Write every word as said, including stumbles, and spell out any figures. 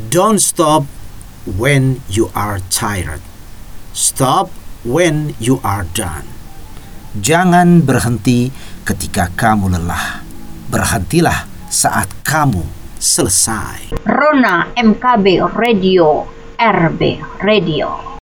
Don't stop when you are tired. Stop when you are done. Jangan berhenti ketika kamu lelah. Berhentilah saat kamu selesai. Rona M K B Radio, R B Radio.